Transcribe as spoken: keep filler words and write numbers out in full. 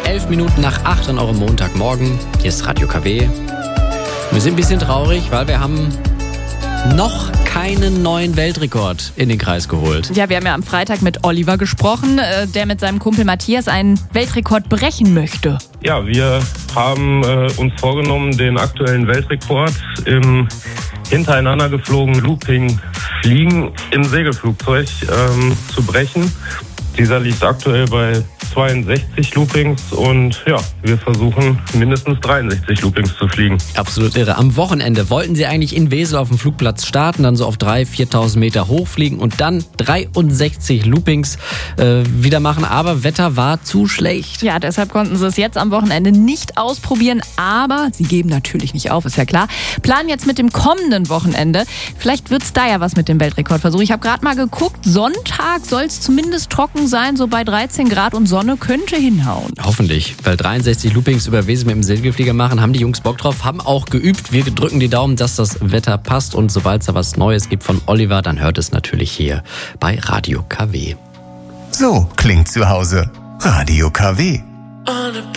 elf Minuten nach acht an eurem Montagmorgen. Hier ist Radio K W. Wir sind ein bisschen traurig, weil wir haben noch keinen neuen Weltrekord in den Kreis geholt. Ja, wir haben ja am Freitag mit Oliver gesprochen, der mit seinem Kumpel Matthias einen Weltrekord brechen möchte. Ja, wir haben äh, uns vorgenommen, den aktuellen Weltrekord im hintereinander geflogenen Looping-Fliegen im Segelflugzeug ähm, zu brechen. Dieser liegt aktuell bei zweiundsechzig Loopings und ja, wir versuchen mindestens dreiundsechzig Loopings zu fliegen. Absolut irre. Am Wochenende wollten sie eigentlich in Wesel auf dem Flugplatz starten, dann so auf dreitausend, viertausend Meter hochfliegen und dann dreiundsechzig Loopings äh, wieder machen, aber Wetter war zu schlecht. Ja, deshalb konnten sie es jetzt am Wochenende nicht ausprobieren, aber sie geben natürlich nicht auf, ist ja klar. Planen jetzt mit dem kommenden Wochenende. Vielleicht wird es da ja was mit dem Weltrekordversuch. Ich habe gerade mal geguckt, Sonntag soll es zumindest trocken sein, so bei dreizehn Grad und Sonne könnte hinhauen. Hoffentlich, weil dreiundsechzig Loopings über Wesel mit dem Segelflieger machen, haben die Jungs Bock drauf, haben auch geübt. Wir drücken die Daumen, dass das Wetter passt und sobald es da was Neues gibt von Oliver, dann hört es natürlich hier bei Radio K W. So klingt zu Hause. Radio K W.